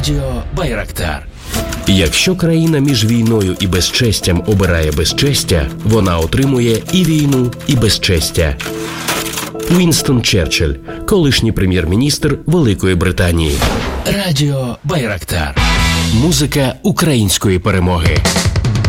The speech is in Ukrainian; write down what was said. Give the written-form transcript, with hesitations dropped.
Радіо Байрактар. Якщо країна між війною і безчестям обирає безчестя, вона отримує і війну, і безчестя. Вінстон Черчилль, колишній прем'єр-міністр Великої Британії. Радіо Байрактар. Музика української перемоги.